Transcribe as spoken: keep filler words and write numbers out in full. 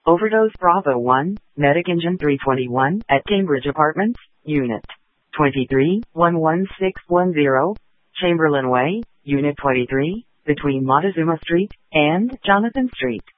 Overdose Bravo one, Medic Engine three twenty-one, at Cambridge Apartments, Unit twenty-three, one one six one zero, Chamberlain Way, Unit twenty-three, between Montezuma Street and Jonathan Street.